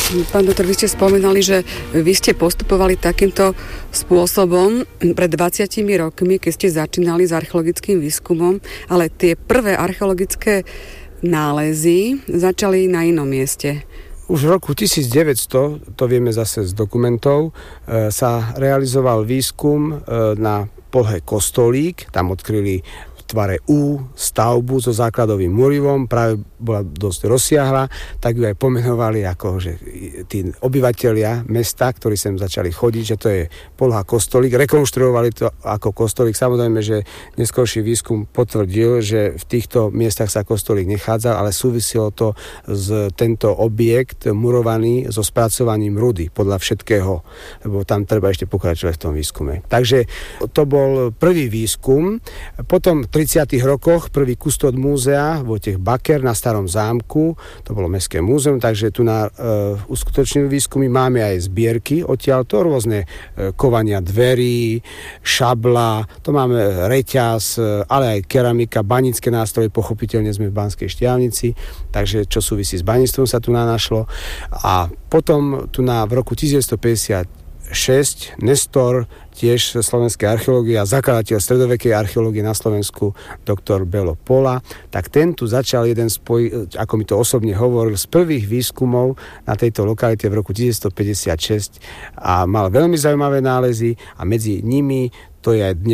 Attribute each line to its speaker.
Speaker 1: Pán doktor, vy ste spomínali, že vy ste postupovali takýmto spôsobom pred 20 rokmi, keď ste začínali s archeologickým výskumom, ale tie prvé archeologické nálezy začali na inom mieste.
Speaker 2: Už v roku 1900, to vieme zase z dokumentov, sa realizoval výskum na ploche Kostolík. Tam odkryli v tvare U stavbu so základovým múrivom, práve bola dosť rozsiahla, tak ju aj pomenovali ako, že tí obyvatelia mesta, ktorí sem začali chodiť, že to je poloha Kostolík, rekonštruovali to ako Kostolík. Samozrejme, že neskôrší výskum potvrdil, že v týchto miestach sa Kostolík nechádzal, ale súviselo to s tento objekt murovaný so spracovaním rudy podľa všetkého, lebo tam treba ešte pokračovať v tom výskume. Takže to bol prvý výskum. Potom v 30. rokoch prvý kustód múzea Vojtech Baker na Starom zámku, to bolo Mestské múzeum, takže tu na uskutočnili výskumy, máme aj zbierky odtiaľ, to rôzne kovania dverí, šabla, to máme reťaz, ale aj keramika, banícke nástroje, pochopiteľne sme v Banskej Štiavnici, takže čo súvisí s baníctvom sa tu našlo. A potom tu v roku 1956 Nestor, tiež slovenskej archeológie a zakladateľ stredovekej archeológie na Slovensku, doktor Belo Pola, tak ten tu začal jeden ako mi to osobne hovoril, z prvých výskumov na tejto lokalite v roku 1956 a mal veľmi zaujímavé nálezy a medzi nimi to je aj